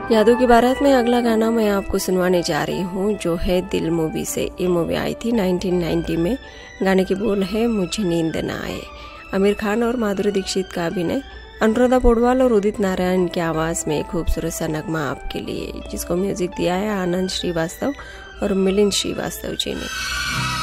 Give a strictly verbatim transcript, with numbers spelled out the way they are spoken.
यादों की बारात में अगला गाना मैं आपको सुनवाने जा रही हूँ, जो है दिल मूवी से। ये मूवी आई थी नाइनटीन नाइंटी में। गाने के बोल है मुझे नींद ना आए। आमिर खान और माधुरी दीक्षित का अभिनय, अनुराधा पौडवाल और उदित नारायण की आवाज़ में खूबसूरत सा नगमा आपके लिए, जिसको म्यूजिक दिया है आनंद श्रीवास्तव और मिलिंद श्रीवास्तव जी ने।